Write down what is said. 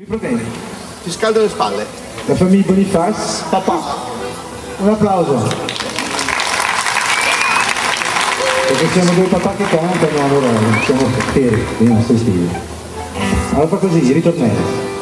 fratelli. Ti scaldo le spalle. La famiglia Boniface, papà. Un applauso. Perché siamo due papà che cantano, allora siamo veri, i nostri stili. Allora fa così, ritornello.